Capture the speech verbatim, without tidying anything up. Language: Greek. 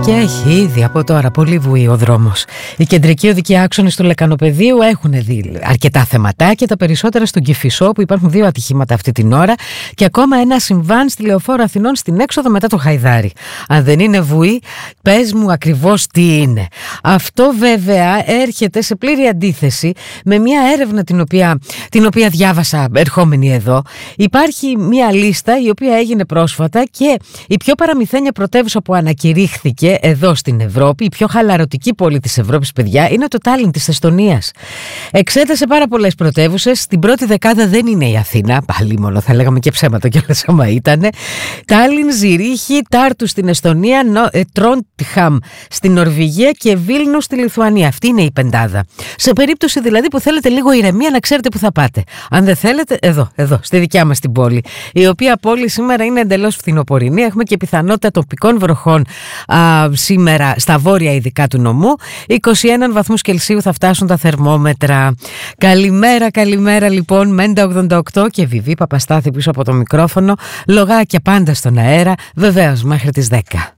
Και έχει ήδη από τώρα πολύ βουή ο δρόμος. Οι κεντρικοί οδικοί άξονες του Λεκανοπεδίου έχουν δει αρκετά θεματάκια, τα περισσότερα στον Κηφισό που υπάρχουν δύο ατυχήματα αυτή την ώρα και ακόμα ένα συμβάν στη Λεωφόρο Αθηνών στην έξοδο μετά το Χαϊδάρι. Αν δεν είναι βουή, πες μου ακριβώς τι είναι. Αυτό βέβαια έρχεται σε πλήρη αντίθεση με μια έρευνα την οποία, την οποία διάβασα ερχόμενη εδώ. Υπάρχει μια λίστα η οποία έγινε πρόσφατα και η πιο παραμυθένια πρωτεύουσα που ανακηρύχθηκε εδώ στην Ευρώπη, η πιο χαλαρωτική πόλη της Ευρώπης, παιδιά, είναι το Τάλιν της Εστονίας. Εξέτασε πάρα πολλές πρωτεύουσες. Στην πρώτη δεκάδα δεν είναι η Αθήνα, πάλι μόνο θα λέγαμε και ψέματα κιόλας άμα ήτανε. Τάλιν, Ζηρίχη, Τάρτου στην Εστονία, Τρόντιχαμ στην Νορβηγία και Βίλνου στη Λιθουανία. Αυτή είναι η πεντάδα. Σε περίπτωση δηλαδή που θέλετε λίγο ηρεμία, να ξέρετε που θα πάτε. Αν δεν θέλετε, εδώ, εδώ, στη δικιά μας την πόλη. Η οποία πόλη σήμερα είναι εντελώς φθινοπορεινή. Έχουμε και πιθανότητα τοπικών βροχών α, σήμερα στα βόρεια ειδικά του νομού. είκοσι ένα βαθμούς Κελσίου θα φτάσουν τα θερμόμετρα. Καλημέρα, καλημέρα λοιπόν. Μέντα ογδόντα οκτώ και Βιβί Παπαστάθη πίσω από το μικρόφωνο. Λογάκια πάντα στον αέρα, βεβαίως μέχρι τις δέκα.